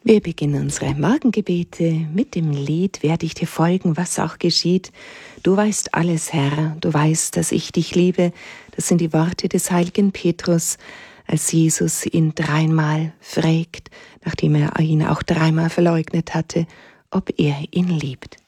Wir beginnen unsere Morgengebete mit dem Lied Werde ich dir folgen, was auch geschieht. Du weißt alles, Herr, du weißt, dass ich dich liebe. Das sind die Worte des heiligen Petrus, als Jesus ihn dreimal fragt, nachdem er ihn auch dreimal verleugnet hatte, ob er ihn liebt.